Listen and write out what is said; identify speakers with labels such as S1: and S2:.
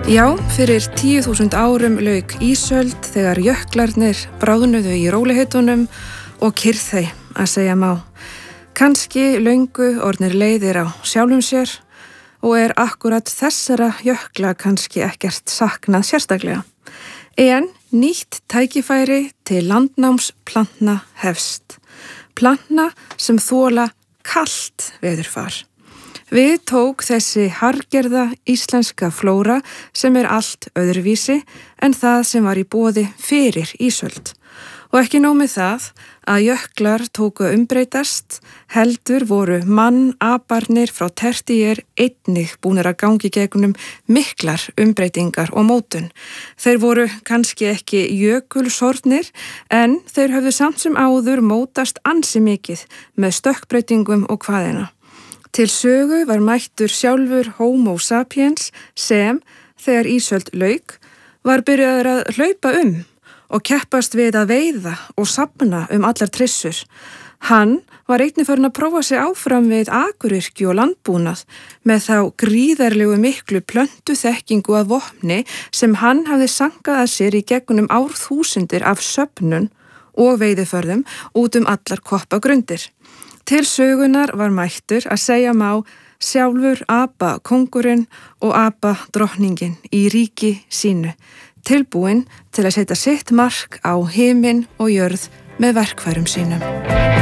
S1: Já, fyrir 10.000 árum lauk ísöld þegar jöklarnir bráðnuðu í róliheitunum og kyrrþey að segja má. Kannski löngu orðnir leiðir á sjálfum sér og akkurat þessara jökla kannski ekkert saknað sérstaklega. En nýtt tækifæri til landnámsplantna hefst. Plantna sem þola kalt veðurfar. Við tók þessi harðgerða íslenska flóra sem allt öðruvísi en það sem var í boði fyrir ísöld. Og ekki nóg með það að jöklar tóku að umbreytast, heldur voru mannaparnir frá tertíer einnig búnir að gangi gegnum miklar umbreytingar og mótun. Þeir voru kannski ekki jökulsorfnir en þeir höfðu samt sem áður mótast ansi mikið með stökkbreytingum og hvaðina. Til sögu var mættur sjálfur Homo sapiens sem, þegar ísöld lauk, var byrjaður að hlaupa og keppast við að veiða og safna allar trissur. Hann var einnig farin að prófa sig áfram við akuryrkju og landbúnað með þá gríðarlegu miklu plöntuþekkingu að vopni sem hann hafði sankað að sér í gegnum árþúsundir af söfnun og veiðiförðum út allar koppagrundir. Til sögunar var mættur að segja má sjálfur apa kóngurinn og apa drottningin í ríki sínu, tilbúinn til að setja sitt mark á himinn og jörð með verkfærum sínum.